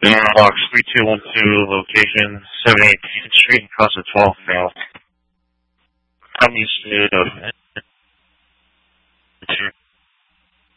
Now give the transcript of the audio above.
Box 3212, location 718th Street, across the 12th now. I'm used to